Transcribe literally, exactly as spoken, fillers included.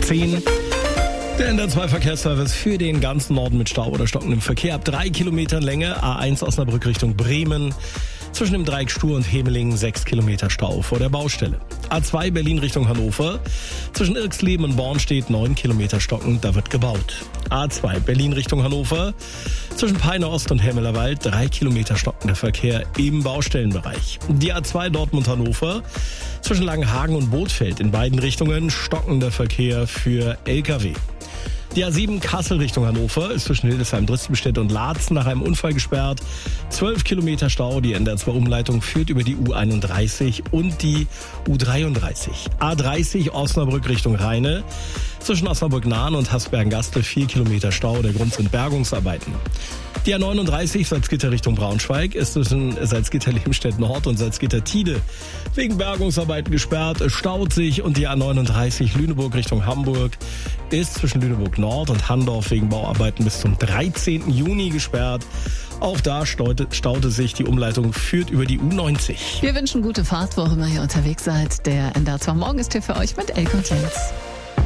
zehn. Der N D R zwei Verkehrsservice für den ganzen Norden mit Stau oder stockendem Verkehr ab drei Kilometern Länge. A eins Osnabrück Richtung Bremen. Zwischen dem Dreieck Stur und Hemelingen sechs Kilometer Stau vor der Baustelle. A zwei Berlin Richtung Hannover. Zwischen Irksleben und Bornstedt neun Kilometer stockend, da wird gebaut. A zwei Berlin Richtung Hannover. Zwischen Peine Ost und Hemmelerwald drei Kilometer stockender Verkehr im Baustellenbereich. Die A zwei Dortmund Hannover. Zwischen Langenhagen und Bothfeld in beiden Richtungen stockender Verkehr für L K W. Die A sieben Kassel Richtung Hannover ist zwischen Hildesheim, Dresdenstedt und Laatzen nach einem Unfall gesperrt. zwölf Kilometer Stau. Die N D R zwei Umleitung führt über die U einunddreißig und die U dreiunddreißig. A dreißig Osnabrück Richtung Rheine. Zwischen Osnabrück-Nahen und Hasbergen-Gastel vier Kilometer Stau. Der Grund sind Bergungsarbeiten. Die A neununddreißig Salzgitter Richtung Braunschweig ist zwischen Salzgitter-Lebenstedt Nord und Salzgitter-Tide wegen Bergungsarbeiten gesperrt. Es staut sich. Und die A neununddreißig Lüneburg Richtung Hamburg ist zwischen Lüneburg Nord und Handorf wegen Bauarbeiten bis zum dreizehnten Juni gesperrt. Auch da staute, staute sich. Die Umleitung führt über die U neunzig. Wir wünschen gute Fahrt, wo auch immer ihr unterwegs seid. Der N D R zwei Morgen ist hier für euch mit Elke und Jens.